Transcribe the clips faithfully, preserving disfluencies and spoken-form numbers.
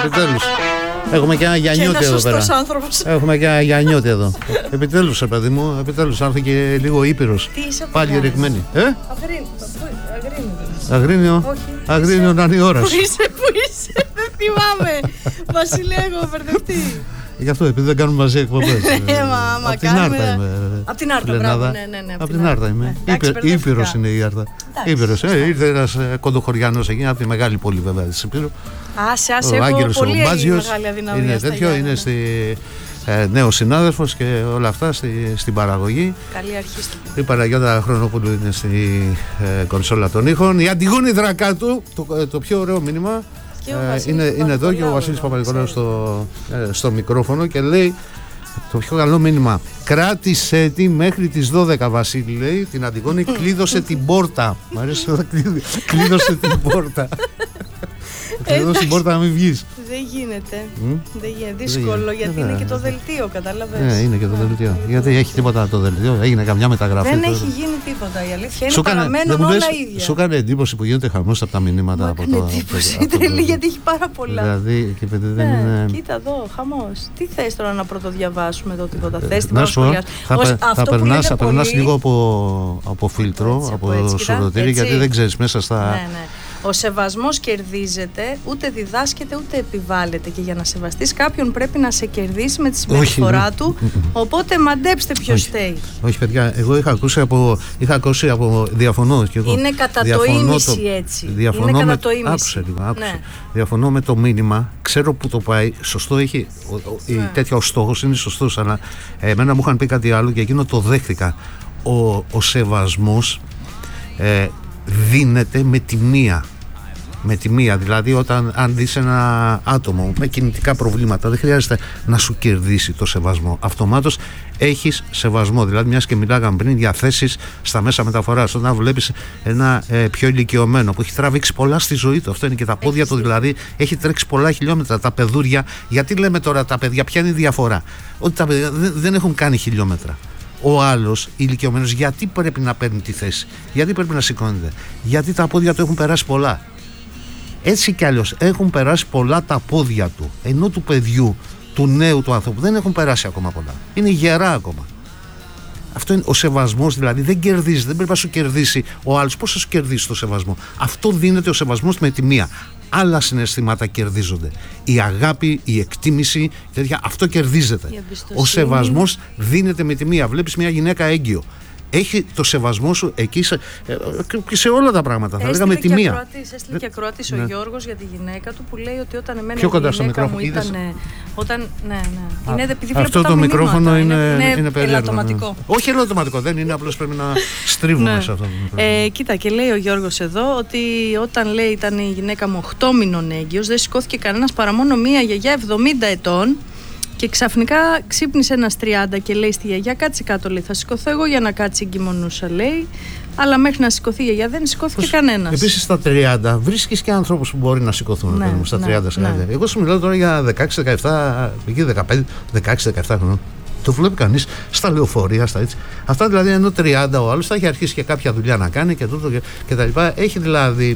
Επιτέλους. Έχουμε και ένα Γιαννιώτη εδώ πέρα. Έχουμε και ένα Γιαννιώτη εδώ. Επιτέλους, ρε παιδί μου, επιτέλους. Άρχισε και λίγο Ήπειρος. Πάλι ρηγμένη. Ε? Αγρίνιο. Αγρίνιο να είναι η ώρα σου. Πού είσαι, πού είσαι, δεν θυμάμαι. Βασίλη, έχω μπερδευτεί. Γι' αυτό, επειδή δεν κάνουμε μαζί εκπομπές. Απ' την Άρτα είμαι. Απ' την Άρτα, μπράβο, ναι, ναι, ναι. Απ' την Άρτα είμαι. Ήπειρος είναι η Άρτα. Ήπειρος. Ήρθε ένας κοντοχωριανός εκεί, από τη μεγάλη πόλη βέβαια της Ήπειρου. Άσε, άσε, έχω πολύ μεγάλη αδυναμία. Είναι τέτοιο, είναι στη... Ε, νέος συνάδελφος και όλα αυτά στη, στην παραγωγή. Καλή αρχή στο. Η Παναγιώτα Χρονοπούλου είναι στη ε, κονσόλα των ήχων. Η Αντιγόνη Δρακάτου, το, το πιο ωραίο μήνυμα, ε, είναι, είναι εδώ και ο Βασίλης Παπα-Νικολάου στο, ε, στο μικρόφωνο και λέει το πιο καλό μήνυμα. Κράτησε τη μέχρι τις δώδεκα, Βασίλη, λέει. Την Αντιγόνη κλείδωσε την πόρτα. Μ' αρέσει να κλείδωσε την πόρτα. Κλείδωσε την πόρτα να μην βγεις. Δεν γίνεται. Mm? Δεν γίνεται. Δύσκολο δεν γιατί είναι και το δελτίο, κατάλαβες. Ναι, είναι και το δελτίο. Yeah. Γιατί έχει τίποτα το δελτίο, έγινε καμιά μεταγραφή. Δεν τώρα. έχει γίνει τίποτα. Η αλήθεια είναι παραμένουν όλα ίδια. Σου έκανε εντύπωση που γίνεται χαμός από τα μηνύματα. Μου έκανε εντύπωση. Τρελή, γιατί έχει πάρα πολλά. Δηλαδή, και παιδί δεν είναι. Κοίτα εδώ, χαμός. Τι θες τώρα να πρωτοδιαβάσουμε εδώ τίποτα. Θες την Θα περνάς λίγο από φίλτρο, από σωροτήρι, γιατί δεν ξέρεις μέσα στα. Ο σεβασμός κερδίζεται, ούτε διδάσκεται ούτε επιβάλλεται. Και για να σεβαστείς κάποιον πρέπει να σε κερδίσει με τη συμπεριφορά του. Οπότε μαντέψτε ποιος φταίει. Όχι, παιδιά, εγώ είχα ακούσει από. Είχα ακούσει από διαφωνώ και εγώ. Είναι κατά το ίμιση έτσι. Διαφωνώ είναι με, κατά το ίμιση. Άκουσε λίγο, άκουσε. Ναι. Διαφωνώ με το μήνυμα. Ξέρω που το πάει. Σωστό έχει. Ο, ο, ναι. Τέτοια ο στόχος είναι σωστός. Αλλά εμένα μου είχαν πει κάτι άλλο και εκείνο το δέχτηκα. Ο, ο σεβασμός ε, δίνεται με τη μία. Με τη μία, δηλαδή όταν αν δεις ένα άτομο με κινητικά προβλήματα δεν χρειάζεται να σου κερδίσει το σεβασμό. Αυτομάτως έχεις σεβασμό. Δηλαδή, μιας και μιλάγαμε πριν για θέσεις στα μέσα μεταφοράς, όταν βλέπεις ένα ε, πιο ηλικιωμένο που έχει τραβήξει πολλά στη ζωή του, αυτό είναι και τα πόδια του, δηλαδή έχει τρέξει πολλά χιλιόμετρα. Τα παιδούρια, γιατί λέμε τώρα τα παιδιά, ποια είναι η διαφορά? Ότι τα παιδιά δεν, δεν έχουν κάνει χιλιόμετρα. Ο άλλος ηλικιωμένος γιατί πρέπει να παίρνει τη θέση? Γιατί πρέπει να σηκώνεται? Γιατί τα πόδια του έχουν περάσει πολλά. Έτσι κι αλλιώς έχουν περάσει πολλά τα πόδια του, ενώ του παιδιού, του νέου του ανθρώπου δεν έχουν περάσει ακόμα πολλά. Είναι γερά ακόμα. Αυτό είναι ο σεβασμός, δηλαδή δεν κερδίζει, δεν πρέπει να σου κερδίσει ο άλλος. Πώς θα σου κερδίσει το σεβασμό? Αυτό δίνεται ο σεβασμός με τη μία. Άλλα συναισθήματα κερδίζονται. Η αγάπη, η εκτίμηση, τέτοια, αυτό κερδίζεται. Ο σεβασμός δίνεται με τη μία. Βλέπεις μια γυναίκα έγκυο. Έχει το σεβασμό σου εκεί σε, και σε όλα τα πράγματα. Θα λέγαμε τη μία. Έστειλε και ακροατής ο ναι. Γιώργος για τη γυναίκα του που λέει ότι όταν εμένα πιο η κοντά γυναίκα μου ήταν. Όταν, ναι, ναι. Είναι, επειδή αυτό το μικρόφωνο είναι, είναι, είναι, είναι ελαττωματικό. Ναι. Όχι ελαττωματικό, δεν είναι, απλώς πρέπει να στρίβουμε ναι. σε αυτό το μικρόφωνο. Ε, κοίτα, και λέει ο Γιώργος εδώ ότι όταν λέει ήταν η γυναίκα μου οκτώ μηνών έγκυος, δεν σηκώθηκε κανένας παρά μόνο μία γιαγιά εβδομήντα ετών. Και ξαφνικά ξύπνησε ένας τριάντα και λέει στη γιαγιά: κάτσε κάτω, λέει. Θα σηκωθώ εγώ για να κάτσει εγκυμονούσα, λέει. Αλλά μέχρι να σηκωθεί η γιαγιά δεν σηκώθηκε κανένας. Επίσης στα τριάντα βρίσκεις και ανθρώπους που μπορεί να σηκωθούν. Ναι, στα ναι, τριάντα, ναι. Εγώ σου μιλάω τώρα για δεκαέξι δεκαεπτά, εκεί δεκαπέντε, δεκαέξι δεκαεπτά χρονών. Το βλέπει κανείς στα λεωφορεία, στα έτσι. Αυτά δηλαδή ενώ τριάντα ο άλλος θα έχει αρχίσει και κάποια δουλειά να κάνει και τούτο και, και τα λοιπά. Έχει δηλαδή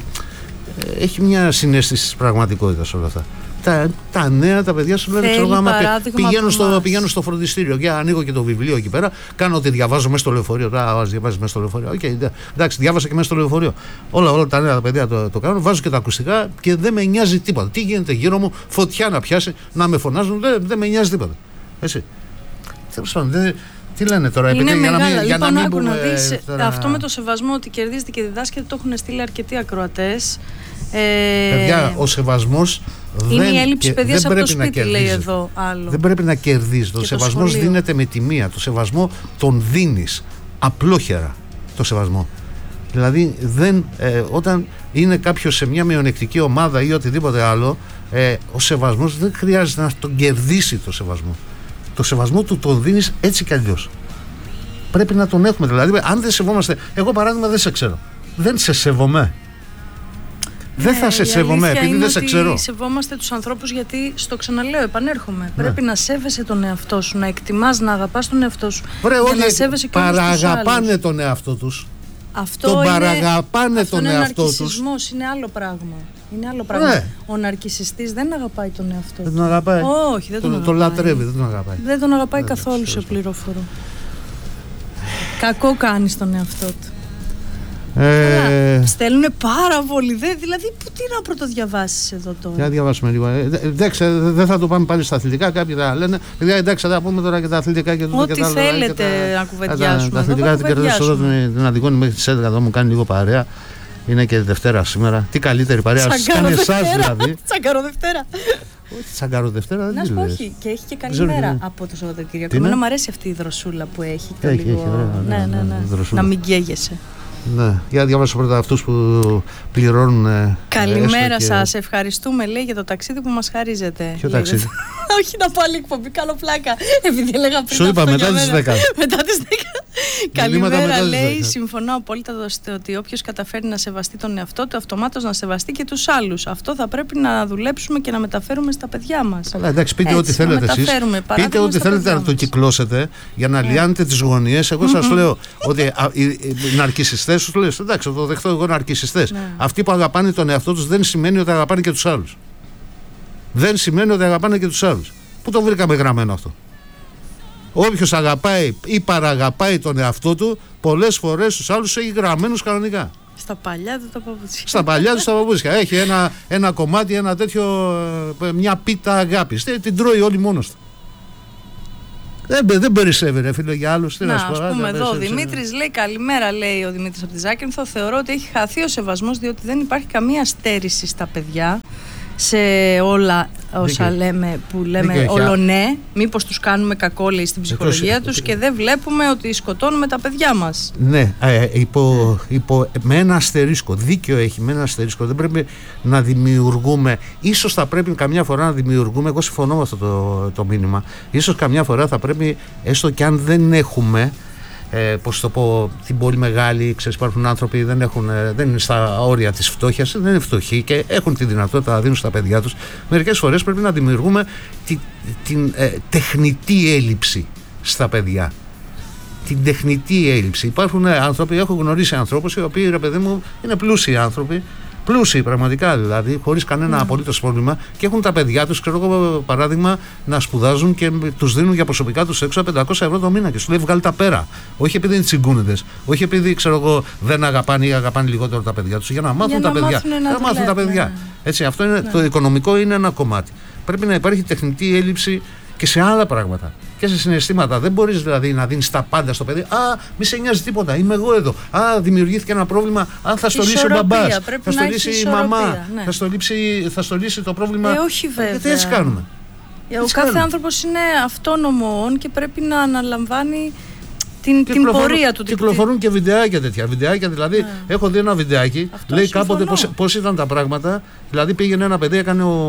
έχει μια συναίσθηση της πραγματικότητας όλα αυτά. Τα, τα νέα, τα παιδιά σου λένε: ξέρω, άμα πηγαίνω στο, πηγαίνω στο φροντιστήριο και ανοίγω και το βιβλίο εκεί πέρα, κάνω ότι διαβάζω μέσα στο λεωφορείο. Τώρα διαβάζει μέσα στο λεωφορείο. Okay, εντάξει, διάβασα και μέσα στο λεωφορείο. Όλα, όλα τα νέα τα παιδιά το, το κάνουν. Βάζω και τα ακουστικά και δεν με νοιάζει τίποτα. Τι γίνεται γύρω μου, φωτιά να πιάσει, να με φωνάζουν, δεν, δεν με νοιάζει τίποτα. Έτσι. Τέλος πάντων, τι λένε τώρα, είναι επειδή, μεγάλα. Για να, για λοιπόν, να μην άκου πούμε, να δεις, τώρα... αυτό με το σεβασμό ότι κερδίζεται και διδάσκεται το έχουν στείλει αρκετοί ακροατές. Ε... Παιδιά, ο σεβασμός είναι δεν, η έλλειψη παιδείας από το σπίτι, λέει εδώ άλλο. Δεν πρέπει να κερδίζει. Το σεβασμός το δίνεται με τη μία. Το σεβασμό τον δίνεις απλόχερα. Το σεβασμό. Δηλαδή, δεν, ε, όταν είναι κάποιος σε μια μειονεκτική ομάδα ή οτιδήποτε άλλο, ε, ο σεβασμός δεν χρειάζεται να τον κερδίσει το σεβασμό. Το σεβασμό του τον δίνεις έτσι κι αλλιώς. Πρέπει να τον έχουμε. Δηλαδή, αν δεν σεβόμαστε. Εγώ, παράδειγμα, δεν σε ξέρω. Δεν σε σεβομέ. Δεν θα σε σεβομέ επειδή δεν σε ξέρω. Σεβόμαστε τους ανθρώπους γιατί, στο ξαναλέω, επανέρχομαι. Ναι. Πρέπει να σέβεσαι τον εαυτό σου, να εκτιμάς, να αγαπάς τον εαυτό σου. Ωραία, όλοι παραγαπάνε τον εαυτό τους. Αυτό τον είναι, παραγαπάνε αυτό τον είναι εαυτό τους. Ναρκισσισμός, είναι άλλο πράγμα. Είναι άλλο πράγμα. Ναι. Ο ναρκισσιστής δεν αγαπάει τον εαυτό του. Δεν τον αγαπάει. Όχι, δεν τον, τον, αγαπάει. τον λατρεύει, δεν τον αγαπάει. Δεν τον αγαπάει δεν καθόλου, δεν σε πληροφορώ. Κακό κάνει στον εαυτό του. Ε... Στέλνουνε πάρα πολύ. Δε, δηλαδή, που, τι να πρωτοδιαβάσεις εδώ τώρα. Για να διαβάσουμε λίγο. Εντάξει, δεν θα το πάμε πάλι στα αθλητικά. Κάποιοι θα λένε. Παιδιά, εντάξει, θα πούμε τώρα και τα αθλητικά και τούτο. Ό,τι και τα θέλετε και τα... να κουβεντιάσουμε. Τα αθλητικά την κερδίσω εδώ την αδικώνει μέχρι τις έντεκα. Εδώ μου κάνει λίγο παρέα. Είναι και Δευτέρα σήμερα. Τι καλύτερη παρέα. Σας κάνει εσάς δηλαδή. Τσαγκαροδευτέρα. Όχι, Τσαγκαροδευτέρα δεν είναι. Να σου πω, όχι. Και έχει και καλημέρα από το Σαββατοκύριακο. Εμένα μου αρέσει αυτή η δροσούλα που έχει. Έχει, έχει, ναι, ναι, ναι. Να μην καίγεσαι. Ναι, για να διαβάσω πρώτα αυτούς που πληρώνουν. Καλημέρα και... σας. Ευχαριστούμε, λέει, για το ταξίδι που μας χαρίζετε. Ποιο ταξίδι? Όχι, να πω άλλη εκπομπή. Κάνω πλάκα. Επειδή έλεγα πριν. Σου είπα μετά τις δέκα. Μετά τις δέκα. Καλημέρα, λέει. Συμφωνώ απόλυτα ότι όποιος καταφέρει να σεβαστεί τον εαυτό του, αυτομάτως να σεβαστεί και τους άλλους. Αυτό θα πρέπει να δουλέψουμε και να μεταφέρουμε στα παιδιά μας. Καλά, εντάξει, πείτε ό,τι θέλετε εσείς. Πείτε ό,τι θέλετε να το κυκλώσετε για να λιάνετε τις γωνίες. Εγώ σας λέω ότι οι ναρκισσιστές, τους λέω, εντάξει, το δεχτώ εγώ, ναρκισσιστές. Αυτοί που αγαπάνε τον εαυτό τους δεν σημαίνει ότι αγαπάνε και τους άλλους. Δεν σημαίνει ότι αγαπάνε και τους άλλους. Πού το βρήκαμε γραμμένο αυτό? Όποιος αγαπάει ή παραγαπάει τον εαυτό του, πολλές φορές τους άλλους έχει γραμμένους κανονικά. Στα παλιά του τα παπούτσια. Στα παλιά του τα παπούτσια. Έχει ένα, ένα κομμάτι, ένα τέτοιο, μια πίτα αγάπης. Την τρώει όλη μόνος του. Δεν, δεν περισσεύει, ρε φίλε, για άλλους. Να, ας πούμε εδώ, ο Δημήτρης λέει, καλημέρα, λέει ο Δημήτρης από τη Ζάκυνθο. Θεωρώ ότι έχει χαθεί ο σεβασμός, διότι δεν υπάρχει καμία στέρηση στα παιδιά σε όλα όσα λέμε, που λέμε όλο ναι. Μήπως τους κάνουμε κακό, λέει, στην ψυχολογία τους και δεν βλέπουμε ότι σκοτώνουμε τα παιδιά μας. Ναι, ε, υπό, υπό, με ένα αστερίσκο, δίκιο έχει, με ένα αστερίσκο. Δεν πρέπει να δημιουργούμε, ίσως θα πρέπει καμιά φορά να δημιουργούμε, εγώ συμφωνώ με αυτό το, το μήνυμα, ίσως καμιά φορά θα πρέπει, έστω και αν δεν έχουμε, Ε, πώς το πω, την πολύ μεγάλη, ξέρεις, υπάρχουν άνθρωποι δεν, έχουν, δεν είναι στα όρια της φτώχειας, δεν είναι φτωχοί και έχουν τη δυνατότητα να δίνουν στα παιδιά τους. Μερικές φορές πρέπει να δημιουργούμε τη, την ε, τεχνητή έλλειψη στα παιδιά. Την τεχνητή έλλειψη. Υπάρχουν ε, άνθρωποι, έχω γνωρίσει ανθρώπους οι οποίοι, ρε παιδί μου, είναι πλούσιοι άνθρωποι, πλούσιοι πραγματικά δηλαδή, χωρίς κανένα mm. απολύτως πρόβλημα και έχουν τα παιδιά τους, ξέρω εγώ, παράδειγμα, να σπουδάζουν και τους δίνουν για προσωπικά τους έξω πεντακόσια ευρώ το μήνα και σου λέει βγάλει τα πέρα. Όχι επειδή είναι τσιγκούνιδες, όχι επειδή, ξέρω εγώ, δεν αγαπάνε ή αγαπάνε λιγότερο τα παιδιά τους, για να μάθουν για τα να παιδιά. Μάθουν να να μάθουν τα παιδιά. Ναι. Έτσι, αυτό είναι, ναι. Το οικονομικό είναι ένα κομμάτι. Πρέπει να υπάρχει τεχνητή έλλειψη και σε άλλα πράγματα. Και σε συναισθήματα. Δεν μπορείς δηλαδή να δίνεις τα πάντα στο παιδί. Α, μη σε νοιάζει τίποτα. Είμαι εγώ εδώ. Α, δημιουργήθηκε ένα πρόβλημα. Αν θα στο λύσει ο μπαμπάς, θα στο λύσει η μαμά, ναι. θα, στο λύσει, θα στο λύσει το πρόβλημα. Ε, όχι βέβαια. Γιατί έτσι κάνουμε. Ο έτσι κάθε κάνουμε. Άνθρωπος είναι αυτόνομο και πρέπει να αναλαμβάνει την, την πορεία του. Κυκλοφορούν και βιντεάκια τέτοια. Βιντεάκια δηλαδή. Ναι. Έχω δει ένα βιντεάκι. Αυτό λέει συμφωνώ. Κάποτε πώς, πώς ήταν τα πράγματα. Δηλαδή πήγαινε ένα παιδί, έκανε ο,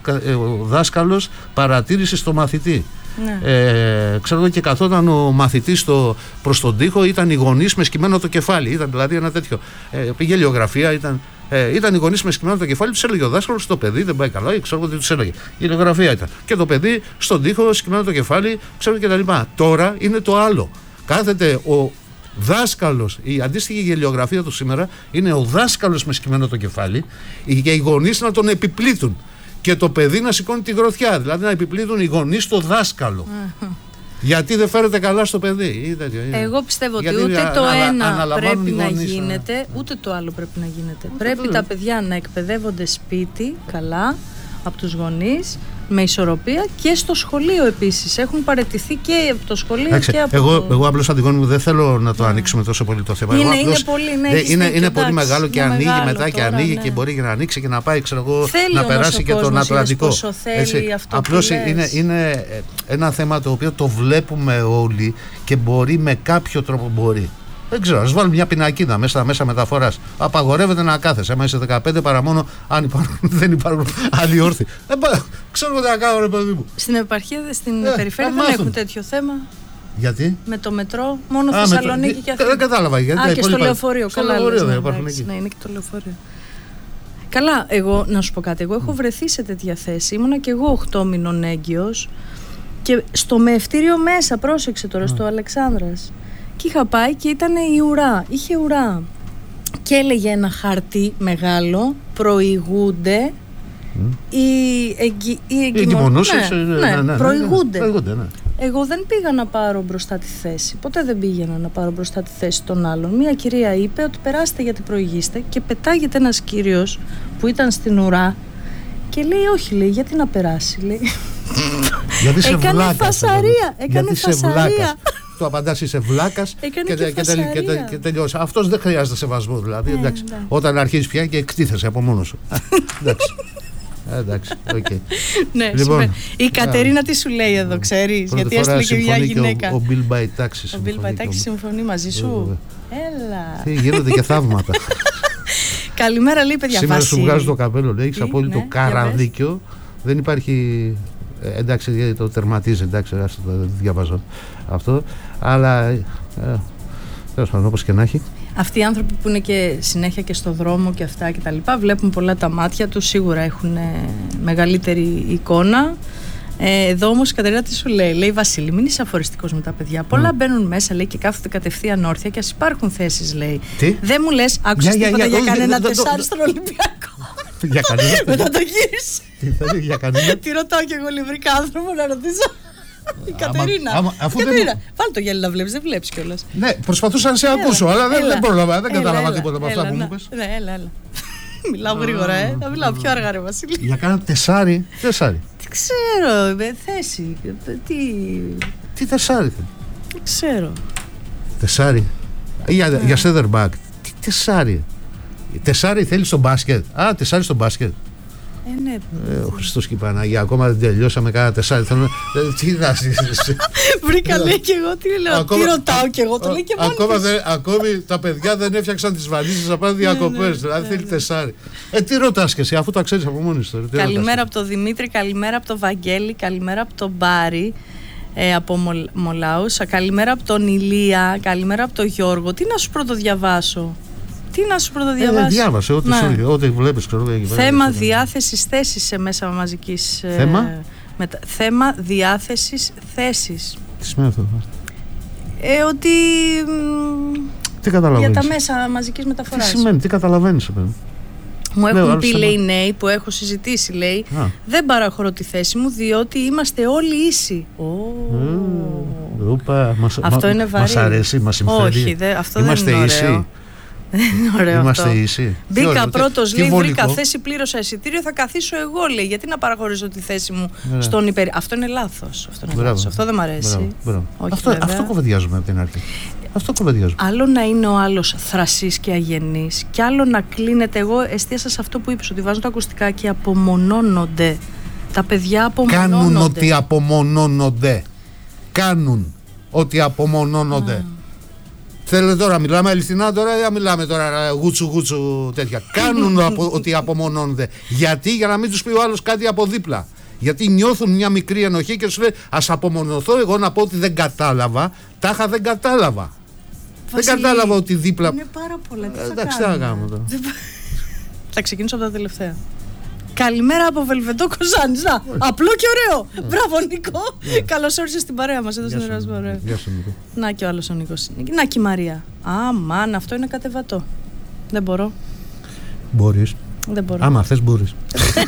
ο δάσκαλος παρατήρηση στο μαθητή. Ναι. Ε, ξέρω και καθόταν ο μαθητής στο, προς τον τοίχο, ήταν οι γονείς με σκυμμένο το κεφάλι. Ήταν δηλαδή ένα τέτοιο. Ε, πήγε λιογραφία, ήταν, ε, ήταν οι γονείς με σκυμμένο το κεφάλι, τους έλεγε ο δάσκαλος, το παιδί δεν πάει καλά, ξέρω τι τους έλεγε. Η λιογραφία ήταν. Και το παιδί στον τοίχο, σκυμμένο το κεφάλι, ξέρω και τα λοιπά. Τώρα είναι το άλλο. Κάθεται ο δάσκαλος, η αντίστοιχη γελιογραφία του σήμερα είναι ο δάσκαλος με σκυμμένο το κεφάλι και οι γονείς να τον επιπλήττουν. Και το παιδί να σηκώνει τη γροθιά, δηλαδή να επιπλήττουν οι γονείς στο δάσκαλο. Γιατί δεν φέρεται καλά στο παιδί. Εγώ πιστεύω ότι ούτε α, το α, ένα πρέπει να γονείς, γίνεται, α. ούτε το άλλο πρέπει να γίνεται. Ούτε πρέπει το... τα παιδιά να εκπαιδεύονται σπίτι καλά από τους γονείς, με ισορροπία και στο σχολείο επίσης. Έχουν παραιτηθεί και από το σχολείο Άξε, και από εγώ, το... εγώ απλώς αντιγόνη μου δεν θέλω να το yeah. ανοίξουμε τόσο πολύ το θέμα. Είναι, εγώ είναι απλώς, πολύ, ναι, ε, είναι, είναι πολύ εντάξει, μεγάλο και ανοίγει μεγάλο μετά και τώρα, ανοίγει ναι. και μπορεί και να ανοίξει και να πάει ξέρω εγώ, θέλει να περάσει και τον Ατλαντικό. Απλώς είναι, είναι ένα θέμα το οποίο το βλέπουμε όλοι και μπορεί με κάποιο τρόπο μπορεί. Δεν ξέρω, ας βάλουμε μια πινακίδα μέσα, μέσα μεταφοράς. Απαγορεύεται να κάθεσαι. Άμα είσαι δεκαπέντε παρά μόνο, αν υπάρχουν, δεν υπάρχουν άλλοι όρθιοι. Ε, ξέρω τι να κάνω, ρε παιδί μου. Στην επαρχία, στην ε, περιφέρεια δεν έχουν τέτοιο θέμα. Γιατί? Με το μετρό, μόνο Α, Θεσσαλονίκη το... και Αθήνα. Δεν κατάλαβα. Γιατί Α, και στο λεωφορείο. Στο καλά, λεωφορείο λες, δεν ναι, υπάρχουν εντάξει, εκεί. Ναι, είναι και το λεωφορείο. Καλά, εγώ να σου πω κάτι. Εγώ έχω βρεθεί σε τέτοια θέση. Ήμουνα και εγώ οκτώ μηνών έγκυος και στο μεευτήριο μέσα, πρόσεξε τώρα, στο Αλεξάνδρας. Και είχα πάει και ήταν η ουρά. Είχε ουρά. και έλεγε ένα χαρτί μεγάλο, προηγούνται mm. οι, εγγυ, οι εγκυμονώσεις, ναι, ναι, ναι, ναι, προηγούνται. Ναι, ναι, ναι. Εγώ δεν πήγα να πάρω μπροστά τη θέση, ποτέ δεν πήγαινα να πάρω μπροστά τη θέση των άλλων. Μία κυρία είπε ότι περάστε γιατί προηγείστε και πετάγεται ένας κύριος που ήταν στην ουρά και λέει όχι, λέει, γιατί να περάσει, λέει. Γιατί σε έκανε βλάκας, φασαρία, έκανε γιατί φασαρία. Του απαντάς είσαι βλάκας και, και, και, και, και, και τελειώσει. Αυτός δεν χρειάζεται σεβασμό δηλαδή. Ε, εντάξει. Ναι. Όταν αρχίζεις πια και εκτίθεσαι από μόνος σου. εντάξει. Εντάξει, okay. Ναι, λοιπόν, η Κατερίνα τι σου λέει εδώ, ξέρεις, γιατί έστειλε και μια γυναίκα. Ο, ο Bill by Taxi Ο Bill by Taxi συμφωνεί μαζί σου. Έλα. Τι, γίνονται και θαύματα. Καλημέρα, λέει, παιδιά. Σήμερα σου βγάζω το καπέλο, λέει, έχεις απόλυτο ναι, καραδίκιο. Δεν υπάρχει. Ε, εντάξει, γιατί το τερματίζει, εντάξει, ας το διαβάζω αυτό. Αλλά ε, τέλος πάντων, όπως και να έχει. Αυτοί οι άνθρωποι που είναι και συνέχεια και στο δρόμο και αυτά και τα λοιπά, βλέπουν πολλά τα μάτια τους, σίγουρα έχουν μεγαλύτερη εικόνα. Ε, εδώ όμως η Κατερίνα τι σου λέει, λέει Βασίλη, μην είσαι αφοριστικός με τα παιδιά. Πολλά mm. μπαίνουν μέσα, λέει, και κάθονται κατευθείαν όρθια και ας υπάρχουν θέσεις, λέει. Τι? Δεν μου λες, άκουσες yeah, τίποτα yeah, yeah, για yeah, κανένα yeah, τεσάρι στον Ολυμπιακό. Για κανένα. Μετά το γύρισε. Τι θα για κανένα. Τι ρωτάω κι εγώ, λιβρικά άνθρωπο, να ρωτήσω. Η Κατερίνα. Άμα, αφού Κατερίνα, δεν... βάλ το γέλιο να βλέπεις, δεν βλέπεις κιόλας. Ναι, προσπαθούσα να σε έλα, ακούσω, αλλά έλα, δεν πρόλαβα, δεν κατάλαβα τίποτα από αυτά που μου είπες. Ναι, έλα, έλα. Μιλάω γρήγορα, ε. Θα μιλάω πιο αργά, ρε Βασίλη. Για κάνα τεσάρι, τεσάρι. Τι ξέρω, θέση. Τι. Τι τεσάρι θέλει. Δεν ξέρω. Τεσάρι. Για, για center back. Τι τεσάρι. Τεσάρι θέλει στο μπάσκετ. Α, τεσάρι στο μπάσκετ. Ε, ναι. Ε, ο Χριστός και η Παναγία, ακόμα δεν τελειώσαμε κανένα τεσάρι. Θέλω να. Τι θα ζήσεις. Βρήκα, λέει και εγώ, τι λέω. Τι ρωτάω κι εγώ, το λέει και μόνο. Ακόμη τα παιδιά δεν έφτιαξαν τις βαλίτσες να πάνε διακοπές. Δηλαδή θέλει τεσάρι. Ε, τι ρωτάς και εσύ, αφού το ξέρεις από μόνη σου. Καλημέρα από τον Δημήτρη, καλημέρα από τον Βαγγέλη, καλημέρα από τον Μπάρη. Ε, από Μολάους, καλημέρα από τον Ηλία, καλημέρα από τον Γιώργο. Τι να σου πρωτοδιαβάσω. Τι να σου πρωτοδιαβάσω. Ε, διάβασε, ό,τι, ναι. ό,τι βλέπεις. Ξέρω, θέμα διάθεσης θέσης σε μέσα μαζικής. Θέμα. Ε, μετα... Θέμα διάθεσης θέσης. Τι σημαίνει αυτό. Ε, ότι. Τι καταλαβαίνεις. Για τα μέσα μαζικής μεταφοράς. Τι σημαίνει, τι καταλαβαίνεις. Παιδί. Μου έχουν Λέω, πει, θέμα. λέει, νέοι που έχω συζητήσει, λέει, Α. δεν παραχωρώ τη θέση μου διότι είμαστε όλοι ίσοι. Oh. Mm. Ούπα, μας, αυτό μα, είναι βαρύ. Μας αρέσει, μας συμφέρει. Όχι, δε, αυτό είμαστε δεν είναι ίσοι. ωραίο. Δεν είναι ωραίο Είμαστε αυτό. ίσοι. Μπήκα πρώτος, λέει, βρήκα θέση, πλήρωσα εισιτήριο, θα καθίσω εγώ, λέει. Γιατί να παραχωρήσω τη θέση μου yeah. στον υπερ... Αυτό είναι λάθος. Αυτό, είναι λάθος. Αυτό δεν μ' αρέσει. Μπράβο, μπράβο. Όχι, αυτό, αυτό κοβεντιάζουμε από την αρχή. Αυτό κοβεντιάζουμε. Άλλο να είναι ο άλλος θρασής και αγενής, και άλλο να κλείνεται. Εγώ εστίασα σε αυτό που είπες, ότι βάζουν τα ακουστικά και απομονώνονται. Τα παιδιά απομονώνονται. Κάνουν ότι απομονώνονται. Κάνουν ότι απομονώνονται. Mm. Θέλετε τώρα, μιλάμε αληθινά τώρα ή μιλάμε τώρα γούτσου γούτσου τέτοια. Κάνουν απο, ότι απομονώνονται. Γιατί, για να μην τους πει ο άλλος κάτι από δίπλα. Γιατί νιώθουν μια μικρή ενοχή και σου λέει ας απομονωθώ εγώ να πω ότι δεν κατάλαβα. Τάχα δεν κατάλαβα. Βασίλη, δεν κατάλαβα ότι δίπλα. Είναι πάρα πολλά. Τι ε, θα εντάξει, τι θα κάνουμε τώρα. Θα ξεκινήσω από τα τελευταία. Καλημέρα από Βελβεντό Κοζάνης. Να, απλό και ωραίο. Yeah. Μπράβο, Νίκο. Yeah. Καλώς όρισες στην παρέα μας εδώ στον Εράσμο. Γεια σου, Νίκο. Να και ο άλλος ο Νίκος. Να και η Μαρία. Α, μαν, αυτό είναι κατεβατό. Δεν μπορώ. Μπορείς. Δεν μπορώ. Άμα θες μπορείς.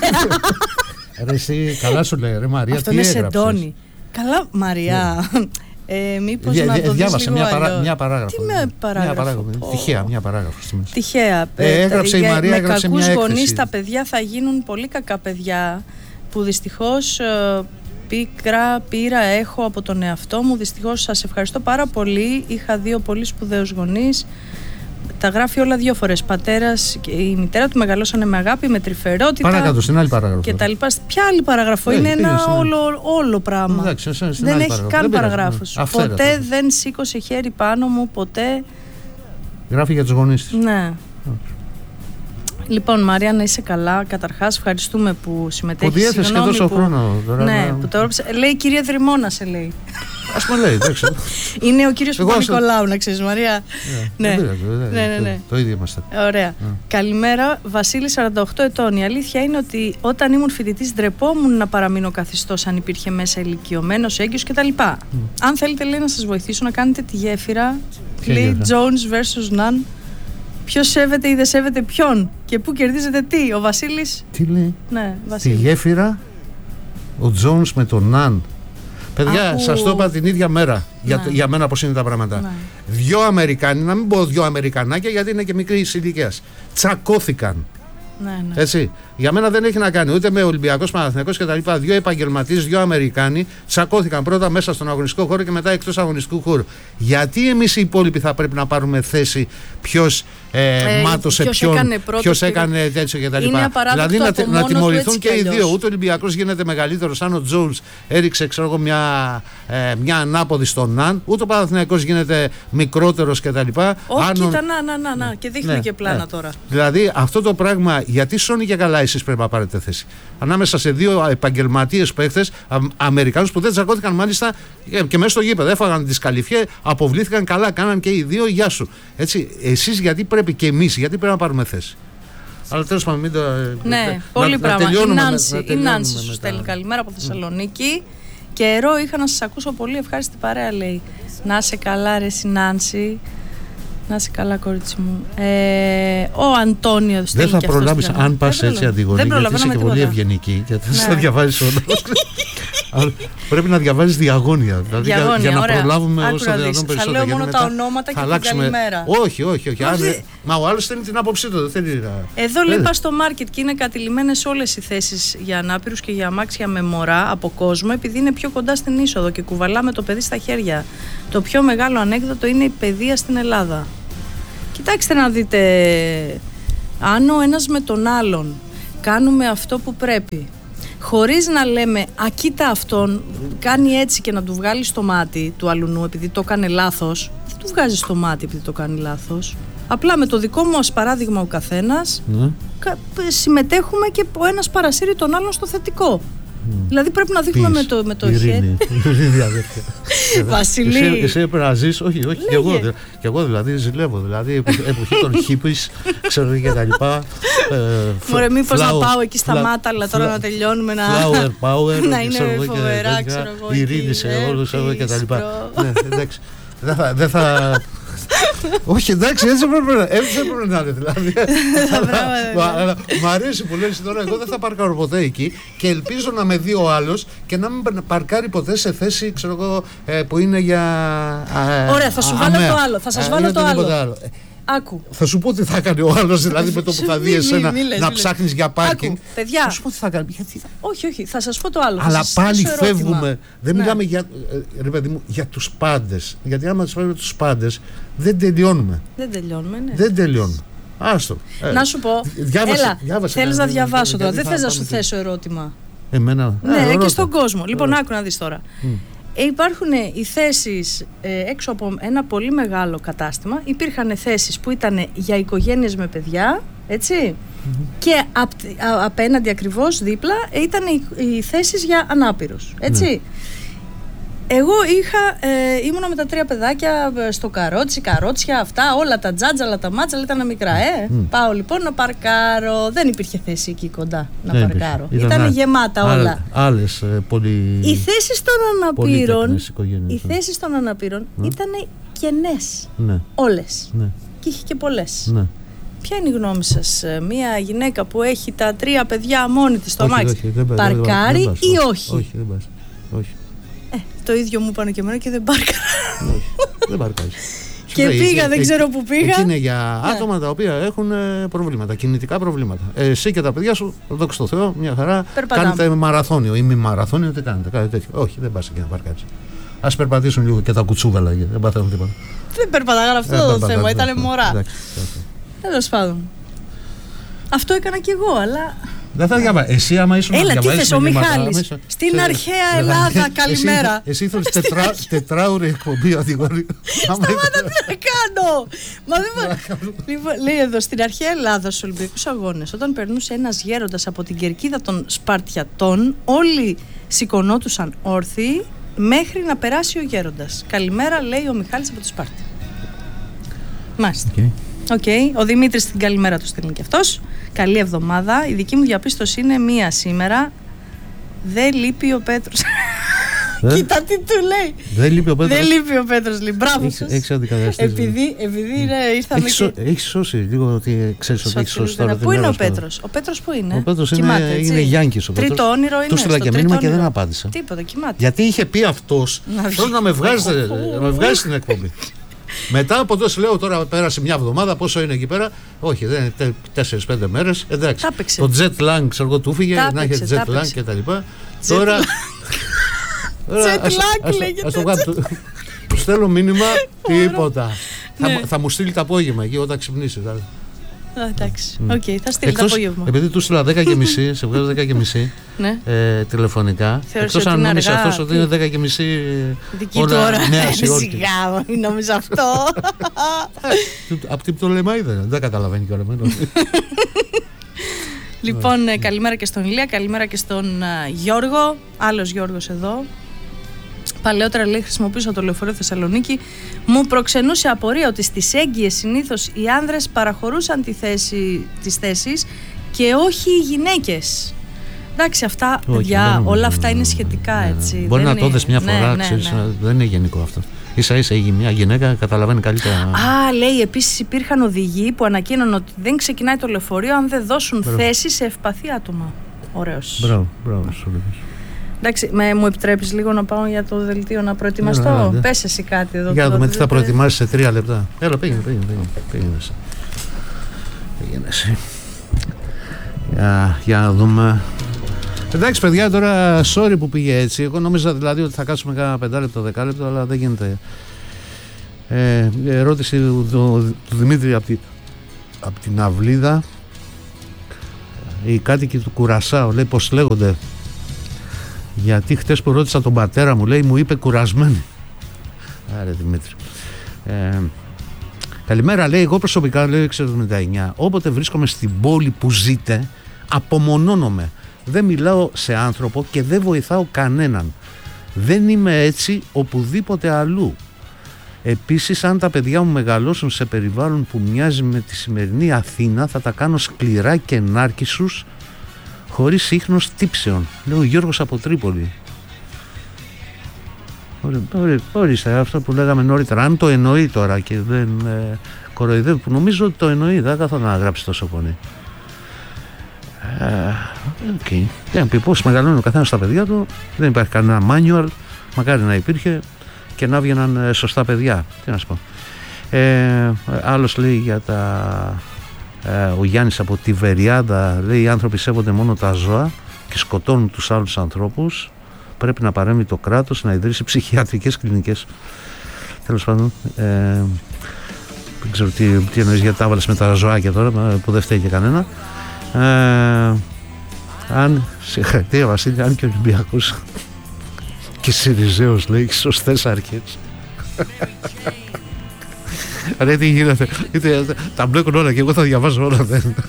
Ρε εσύ, καλά σου λέει, ρε Μαρία. Αυτό είναι σεντόνι. Καλά, Μαρία. Ε, μήπως Δια, να το διάβασε μια, παρά, μια παράγραφο. Τι με παράγραφο. Μια παράγραφο. Oh. Τυχαία, μια παράγραφο. Τυχαία. Ε, έγραψε ε, η Μαρία, με έγραψε μια έκθεση. Με κακούς γονείς τα παιδιά θα γίνουν πολύ κακά παιδιά που δυστυχώς ε, πίκρα, πήρα, έχω από τον εαυτό μου. Δυστυχώς σας ευχαριστώ πάρα πολύ. Είχα δύο πολύ σπουδαίους γονείς. Τα γράφει όλα δύο φορές. Πατέρας και η μητέρα του μεγαλώσανε με αγάπη, με τρυφερότητα. Παρακάτω, στην άλλη παράγραφο. Και τα λοιπά. Ποια άλλη παράγραφο, είναι ένα είναι. Όλο, όλο πράγμα. Εντάξει, στην δεν άλλη έχει παράγραφο. καν δεν παραγράφους. Ποτέ δεν, δεν σήκωσε χέρι πάνω μου, ποτέ. Γράφει για τους γονείς της. Ναι. Λοιπόν, Μαρία, να είσαι καλά. Καταρχάς, ευχαριστούμε που συμμετέχεις. Που διέθεσε και τόσο χρόνο. Τώρα, ναι, να... που το έρωψε. Λέει η κυρία Δρυμώνα, σε λέει. Ας με λέει, εντάξει. Είναι ο κύριος Παπα-Νικολάου, να ξέρεις, Μαρία. Ναι, ναι, ναι. Το ίδιο είμαστε. Ωραία. Καλημέρα, Βασίλη, σαράντα οκτώ ετών. Η αλήθεια είναι ότι όταν ήμουν φοιτητής ντρεπόμουν να παραμείνω καθιστός αν υπήρχε μέσα ηλικιωμένος, έγκυος κτλ. Αν θέλετε, λέει, να σας βοηθήσω να κάνετε τη γέφυρα. Λέει Jones versus None. Ποιος σέβεται ή δεν σέβεται ποιον και πού κερδίζεται τι, ο Βασίλης. Τι λέει? Ναι, Στη γέφυρα ο Τζόνς με τον Ναν. Παιδιά, Άκου... σας το είπα την ίδια μέρα για, ναι. για μένα πώς είναι τα πράγματα. Ναι. Δυο Αμερικάνοι, να μην πω δυο Αμερικανάκια γιατί είναι και μικρή ηλικίας, τσακώθηκαν. Ναι, ναι. Έτσι. Για μένα δεν έχει να κάνει ούτε με Ολυμπιακός, Παναθηναϊκός κτλ. Δύο επαγγελματίες, δύο Αμερικάνοι τσακώθηκαν πρώτα μέσα στον αγωνιστικό χώρο και μετά εκτός αγωνιστικού χώρου. Γιατί εμείς οι υπόλοιποι θα πρέπει να πάρουμε θέση ποιος ε, ε, μάτωσε ποιος ποιον, έκανε ποιος έκανε τέτοιο κτλ. Δηλαδή να, να τιμωρηθούν και οι δύο. Ούτε ο Ολυμπιακός γίνεται μεγαλύτερος αν ο Τζόουνς έριξε ξέρω εγώ, μια, ε, μια ανάποδη στον Ναν, ούτε ο Παναθηναϊκός γίνεται μικρότερος κτλ. Όχι, κοίτα, να, να, να, να. Και δείχνει ναι, και πλάνα ναι. τώρα. Δηλαδή αυτό το πράγμα, γιατί σώνει και καλά εσείς πρέπει να πάρετε θέση. Ανάμεσα σε δύο επαγγελματίες παίχτες, Αμερικάνους που δεν τσακώθηκαν μάλιστα και μέσα στο γήπεδο. Έφαγαν τις καλυφιέ, αποβλήθηκαν καλά, κάναν και οι δύο, γεια σου. Έτσι, εσείς γιατί πρέπει και εμείς, γιατί πρέπει να πάρουμε θέση. Αλλά τέλος πάντων, μην το. Ναι, να, πολύ να, πράγμα. Να η Νάνση, η Νάνση σου στέλνει καλημέρα από Θεσσαλονίκη. Καιρό είχα να σας ακούσω, πολύ ευχάριστη παρέα, λέει. Να είσαι καλά, ρε Νάνση. Να είσαι καλά, κορίτσι μου. Ε, ο Αντώνιο δεν θα προλάβει αν πα έτσι Αντιγόνη, γιατί είσαι και πολύ ευγενική και δεν θα διαβάζει όλα. Πρέπει να διαβάζει διαγώνια. Δηλαδή διαγώνια, για να ωραία. Προλάβουμε όσο δυνατόν περισσότερο. Θα λέω μόνο τα ονόματα και την καλημέρα. Όχι, όχι, όχι. Αν, μα ο άλλο θέλει την άποψή του. Δεν θέλει να... Εδώ λέει πα στο μάρκετ και είναι κατηλημμένες όλες οι θέσεις για ανάπηρους και για αμάξια με μωρά από κόσμο, επειδή είναι πιο κοντά στην είσοδο και κουβαλάμε το παιδί στα χέρια. Το πιο μεγάλο ανέκδοτο είναι η παιδεία στην Ελλάδα. Κοιτάξτε να δείτε, αν ο ένας με τον άλλον κάνουμε αυτό που πρέπει, χωρίς να λέμε «Α, κοίτα αυτόν, κάνει έτσι» και να του βγάλει στο μάτι του αλουνού επειδή το έκανε λάθος, δεν του βγάζει στο μάτι επειδή το κάνει λάθος. Απλά με το δικό μας παράδειγμα ο καθένας mm. συμμετέχουμε και ο ένας παρασύρει τον άλλον στο θετικό. Mm. Δηλαδή πρέπει να δείχνουμε με το, με το χέρι. Βασιλή. Εσύ, εσύ έπρεπε να ζεις, όχι, όχι, και εγώ, και εγώ δηλαδή ζηλεύω, δηλαδή εποχή των hippies, ξέρω και τα λοιπά. Μωρέ, μήπως να πάω εκεί στα μάτα, αλλά τώρα να τελειώνουμε να... Flower power, να είναι φοβερά, ξέρω εγώ. Ειρήνη σε όλους και τα λοιπά. Εντάξει, δεν θα... Όχι, εντάξει, έτσι έπρεπε να είναι δηλαδή. Μ' αρέσει που λες τώρα, εγώ δεν θα παρκάρω ποτέ εκεί και ελπίζω να με δει ο άλλος και να μην παρκάρει ποτέ σε θέση ξέρω εγώ, που είναι για. Ωραία, θα σου βάλω το άλλο. Θα σας βάλω το άλλο. Άκου. Θα σου πω τι θα κάνει ο άλλος, δηλαδή με το που θα δει εσένα να ψάχνεις για πάρκινγκ. Άκου, παιδιά. Θα σου πω τι θα κάνει. Γιατί... Όχι, όχι, θα σας πω το άλλο. Αλλά πάλι φεύγουμε. Δεν ναι. μιλάμε για, ρε παιδί μου, για τους πάντες. Γιατί άμα τους φέρουμε τους πάντες, δεν τελειώνουμε. Δεν τελειώνουμε, ναι. Δεν τελειώνουμε. Άστο. Ε, να σου πω. Διάβασε, έλα, διάβασε, θέλεις να διαβάσω τώρα. Δεν θες να σου θέσω ερώτημα. Εμένα. Ναι, Α, και στον κόσμο. Λοιπόν, Ωραία. άκου να δεις τώρα. Mm. Ε, υπάρχουν οι θέσεις ε, έξω από ένα πολύ μεγάλο κατάστημα. Υπήρχαν θέσεις που ήταν για οικογένειες με παιδιά, έτσι. Mm-hmm. Και απ, α, απέναντι ακριβώς δίπλα ήταν οι, οι θέσεις για ανάπηρους, έτσι. Mm. Εγώ είχα, ε, ήμουνα με τα τρία παιδάκια στο καρότσι, καρότσια, αυτά, όλα τα τζάτζαλα, τα μάτσαλα ήταν μικρά, ε. Mm. Πάω λοιπόν να παρκάρω. Δεν υπήρχε θέση εκεί κοντά να Δεν παρκάρω. Ήταν, ήταν γεμάτα όλα. Άλλες ε, πολύ. Οι θέσεις των αναπήρων, οι θέσεις των αναπήρων mm. ήταν κενές. Ναι. Όλες. Ναι. Και είχε και πολλές. Ναι. Ποια είναι η γνώμη σας, μια γυναίκα που έχει τα τρία παιδιά μόνη της στο αμάξι, παρκάρει δεν, δεν, δεν, ή όχι? Όχι, δεν πας. Όχι. Ε, το ίδιο μου είπανε και εμένα και δεν πάρκαρα. Όχι, δεν παρκάρεις. Και πήγα, ε, δεν ξέρω που πήγα. Εκεί είναι για άτομα ναι. τα οποία έχουν προβλήματα, κινητικά προβλήματα. Ε, εσύ και τα παιδιά σου, δόξα τω Θεώ, μια χαρά. Περπατάμε. Κάνετε μαραθώνιο ή μη μαραθώνιο, τι κάνετε, κάτι τέτοιο. Όχι, δεν πας εκεί να παρκάρεις. Ας περπατήσουν λίγο και τα κουτσούβαλα, δεν παθαίνουν τίποτα. Δεν περπατάγανε, αυτό ε, το θέμα, ήταν μωρά. Τέλος πάντων. Αυτό έκανα κι εγώ, αλλά. Δεν θα διαβάσει. Εσύ, άμα ήσουν. Έλα, τι θες, ο Μιχάλης. Στην αρχαία Ελλάδα, καλημέρα. Εσύ ήθελες τετράωρη εκπομπή, Αντιγόνη. Σταμάτα, τι να κάνω. Μα δεν. Λέει εδώ, στην αρχαία Ελλάδα, στους Ολυμπιακούς Αγώνες, όταν περνούσε ένας γέροντας από την κερκίδα των Σπαρτιατών, όλοι σηκωνόντουσαν όρθιοι μέχρι να περάσει ο γέροντας. Καλημέρα, λέει ο Μιχάλης από τη Σπάρτη. Μάλιστα. Οκ, okay. Ο Δημήτρης την καλημέρα του στέλνει και αυτός. Καλή εβδομάδα. Η δική μου διαπίστωση είναι μία σήμερα. Δεν λείπει ο Πέτρος. Κοίτα τι του λέει. Δεν λείπει ο Πέτρος. Δεν λείπει ο Πέτρος, λέει. Μπράβο σας. Έχεις αντικαταστήσει. Επειδή, επειδή είναι, ήρθαμε έχεις, και... έχεις σώσει λίγο ότι ξέρεις ότι έχεις σώσει τώρα. Πού είναι ο Πέτρος? Ο Πέτρος πού είναι? Ο Πέτρος είναι, είναι Γιάνκης ο Πέτρος. Τρίτο όνειρο είναι. Του στείλα και μήνυμα και δεν απάντησα. Τίποτα, κοιμάται. Γιατί είχε πει αυτός θέλω να με βγάζει στην εκπομπή. Μετά από τόσο λέω τώρα πέρασε μια εβδομάδα, πόσο είναι εκεί πέρα? Όχι, δεν είναι τέσσερις πέντε μέρες. Εντάξει. Το jet lag, ξέρω εγώ, του φύγε να έχει jet lag και τα λοιπά. Τώρα. Jet lag λέγεται. Του στέλνω μήνυμα, τίποτα. Θα μου στείλει το απόγευμα εκεί όταν ξυπνήσει. Εντάξει, οκ, θα στείλει το απόγευμα. Επειδή του στείλα δέκα και μισή, σε βγάζω δέκα και μισή τηλεφωνικά. Εκτός αν νόμιζε αυτός ότι είναι δέκα και μισή δική του ώρα. Σιγά, νόμιζα αυτό. Από τι το λέμε είδε, δεν καταλαβαίνει και όλο. Λοιπόν, καλημέρα και στον Ηλία, καλημέρα και στον Γιώργο. Άλλος Γιώργος εδώ. Παλαιότερα, λέει, χρησιμοποιούσα το λεωφορείο Θεσσαλονίκη. Μου προξενούσε απορία ότι στις έγκυες συνήθως οι άνδρες παραχωρούσαν τη θέση, τις θέσεις και όχι οι γυναίκες. Εντάξει, αυτά, όχι, παιδιά, όλα είναι, αυτά είναι σχετικά, ναι, έτσι. Μπορεί δεν να το δεις μια φορά, ναι, ναι, ξέρεις, ναι. Δεν είναι γενικό αυτό. Ίσα ίσα μια γυναίκα καταλαβαίνει καλύτερα. Α, λέει, επίσης υπήρχαν οδηγοί που ανακοίνωναν ότι δεν ξεκινάει το λεωφορείο αν δεν δώσουν μπράβο. Θέση σε ευπαθή άτομα. Ωραίος. Μπράβο, μπράβο, σου λέω. Εντάξει, με, μου επιτρέπεις λίγο να πάω για το δελτίο να προετοιμαστώ? Yeah, yeah, yeah. Πες εσύ κάτι εδώ. Για να δούμε τι θα προετοιμάσεις σε τρία λεπτά. Έλα, πήγαινε, πήγαινε, πήγαινε. Πήγαινε εσύ. Για, για να δούμε. Εντάξει, παιδιά, τώρα sorry που πήγε έτσι. Εγώ νόμιζα δηλαδή ότι θα κάτσουμε κάνα πεντάλεπτο, δεκάλεπτο, αλλά δεν γίνεται. Ε, ερώτηση του, του, του Δημήτρη από, τη, από την Αυλίδα. Οι κάτοικοι του Κουρασάου, λέει, πώς λέγονται? Γιατί χτες που ρώτησα τον πατέρα μου, λέει, μου είπε κουρασμένη. Άρα Δημήτρη. Ε, καλημέρα, λέει, εγώ προσωπικά, λέει, εξήντα εννιά. Όποτε βρίσκομαι στην πόλη που ζείτε, απομονώνομαι. Δεν μιλάω σε άνθρωπο και δεν βοηθάω κανέναν. Δεν είμαι έτσι οπουδήποτε αλλού. Επίσης, αν τα παιδιά μου μεγαλώσουν σε περιβάλλον που μοιάζει με τη σημερινή Αθήνα, θα τα κάνω σκληρά και ενάρκησους, χωρίς ίχνος τύψεων. Λέει ο Γιώργος από Τρίπολη. Ορίστε, αυτό που λέγαμε νωρίτερα. Αν το εννοεί τώρα και δεν ε, κοροϊδεύει, που νομίζω ότι το εννοεί, δεν θα καθόλου να γράψει τόσο πολύ. Οκ. Uh, okay. Και να πει πώς μεγαλώνει ο καθένας τα παιδιά του, δεν υπάρχει κανένα manual, μακάρι να υπήρχε και να βγαίναν σωστά παιδιά. Τι να σου πω. Ε, άλλος λέει για τα. Ε, ο Γιάννης από τη Βεριάδα λέει: οι άνθρωποι σέβονται μόνο τα ζώα και σκοτώνουν τους άλλους ανθρώπους. Πρέπει να παρέμβει το κράτος να ιδρύσει ψυχιατρικές κλινικές. Τέλος πάντων, ε, δεν ξέρω τι, τι εννοείς, γιατί τα έβαλες με τα ζωάκια τώρα που δεν φταίει και κανένα. Ε, αν, συγχαρητήρια Βασίλη, αν και ο Ολυμπιακός και Συριζέος λέει σωστές αρχές. Ρε τι γίνεται, τα μπλέκουν όλα και εγώ θα διαβάζω όλα.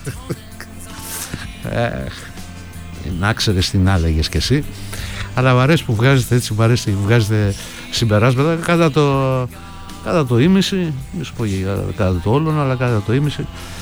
Να ξέρεις τι να λέγες κι εσύ. Αλλά μ' αρέσει που βγάζετε έτσι, μ' αρέσει που βγάζετε συμπεράσματα κατά το, κατά το ίμιση, μη σου πω κατά το όλον, αλλά κατά το ίμιση.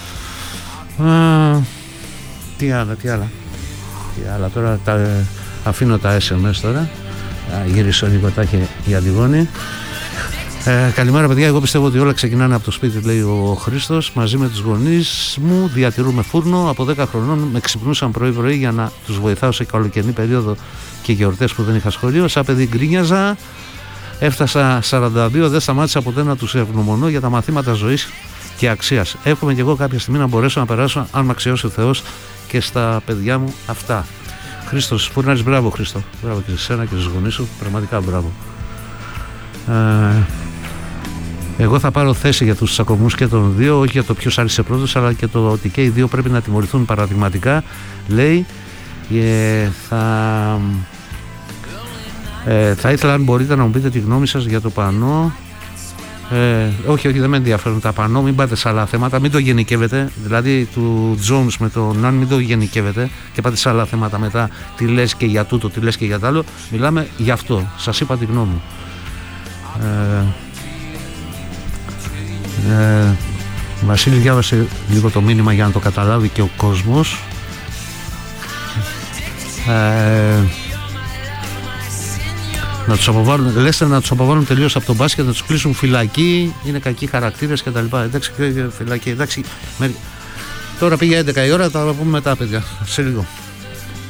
Α, τι άλλα, τι άλλα, τι άλλα, τώρα τα, αφήνω τα ες εμ ες τώρα, γύρισε ο Νικοτάκη η Αντιγόνη. Ε, καλημέρα παιδιά, εγώ πιστεύω ότι όλα ξεκινάνε από το σπίτι, λέει ο Χρήστος. Μαζί με τους γονείς μου διατηρούμε φούρνο. Από δέκα χρονών με ξυπνούσαν πρωί-πρωί για να τους βοηθάω σε καλοκαιρινή περίοδο και γιορτές που δεν είχα σχολείο. Σαν παιδί γκρίνιαζα. Έφτασα σαράντα δύο, δεν σταμάτησα ποτέ να τους ευγνωμονώ για τα μαθήματα ζωής και αξίας. Εύχομαι και εγώ κάποια στιγμή να μπορέσω να περάσω, αν με αξιώσει ο Θεός, και στα παιδιά μου αυτά. Χρήστος Φούρναρης, μπράβο Χρήστο. Μπράβο και σε σένα και στους γονείς σου, πραγματικά μπράβο. Ε, εγώ θα πάρω θέση για τους τσακωμούς και των δύο, όχι για το ποιος άρχισε πρώτος, αλλά και το ότι και οι δύο πρέπει να τιμωρηθούν παραδειγματικά. Λέει, ε, θα, ε, θα ήθελα αν μπορείτε να μου πείτε τη γνώμη σας για το πανό. Ε, όχι, όχι, δεν με ενδιαφέρουν τα πανό, μην πάτε σε άλλα θέματα, μην το γενικεύετε. Δηλαδή του Jones με τον Ναν, μην το γενικεύετε και πάτε σε άλλα θέματα μετά. Τι λες και για τούτο, τι λες και για τ' άλλο. Μιλάμε για αυτό. Σας είπα τη γνώμη μου. Ε, ε, Βασίλη, διάβασε λίγο το μήνυμα για να το καταλάβει και ο κόσμος. Ε, Να τους αποβάλουν, Λέστερ να τους αποβάλουν τελείως από τον μπάσκετ, να τους κλείσουν φυλακή, είναι κακοί χαρακτήρες κτλ. Εντάξει, φυλακή, εντάξει. Τώρα πήγε έντεκα η ώρα, θα τα πούμε μετά, παιδιά. Σε λίγο.